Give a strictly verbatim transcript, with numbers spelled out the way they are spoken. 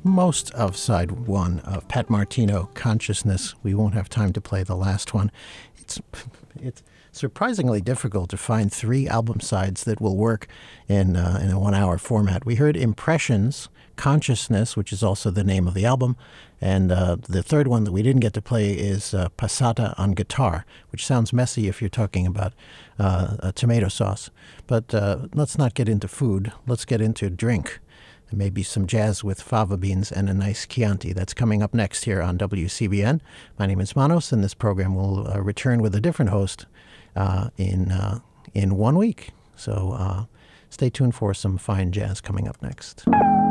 most of side one of Pat Martino, Consciousness. We won't have time to play the last one. It's it's surprisingly difficult to find three album sides that will work in uh, in a one-hour format. We heard Impressions, Consciousness, which is also the name of the album, and uh, the third one that we didn't get to play is uh, Passata on guitar, which sounds messy if you're talking about uh, a tomato sauce. But uh, let's not get into food. Let's get into drink. Maybe some jazz with fava beans and a nice Chianti. That's coming up next here on W C B N. My name is Manos, and this program will uh, return with a different host uh, in uh, in one week. So uh, stay tuned for some fine jazz coming up next.